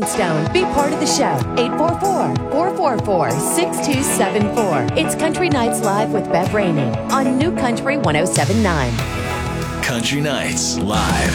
Stone. Be part of the show. 844-444-6274. It's Country Nights Live with Bev Rainey on New Country 107.9. Country Nights Live.